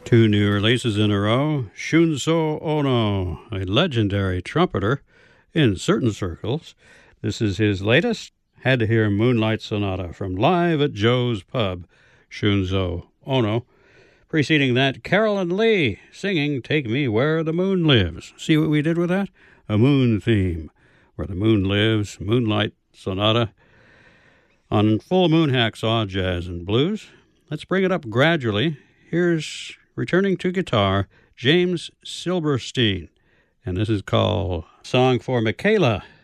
Two new releases in a row. Shunzo Ono, a legendary trumpeter in certain circles. This is his latest. Had to hear Moonlight Sonata from Live at Joe's Pub. Shunzo Ono. Preceding that, Carolyn Lee singing Take Me Where the Moon Lives. See what we did with that? A moon theme. Where the Moon Lives, Moonlight Sonata. On Full Moon Hacksaw Jazz and Blues. Let's bring it up gradually. Here's returning to guitar, James Silberstein. And this is called Song for Michaela.